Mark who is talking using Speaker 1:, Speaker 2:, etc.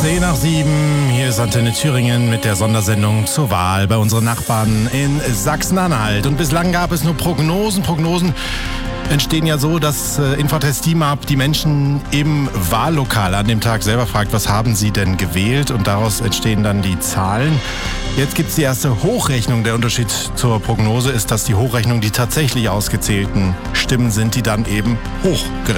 Speaker 1: 10:07, hier ist Antenne Thüringen mit der Sondersendung zur Wahl bei unseren Nachbarn in Sachsen-Anhalt. Und bislang gab es nur Prognosen. Prognosen entstehen ja so, dass Infratest DIMAP die Menschen im Wahllokal an dem Tag selber fragt, was haben sie denn gewählt? Und daraus entstehen dann die Zahlen. Jetzt gibt es die erste Hochrechnung. Der Unterschied zur Prognose ist, dass die Hochrechnung die tatsächlich ausgezählten Stimmen sind, die dann eben hochgerechnet